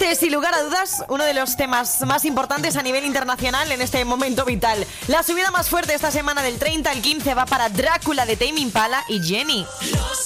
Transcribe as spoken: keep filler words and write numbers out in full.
Este es, sin lugar a dudas, uno de los temas más importantes a nivel internacional en este momento vital. La subida más fuerte esta semana del treinta al quince va para Drácula de Tame Impala y Jenny. Los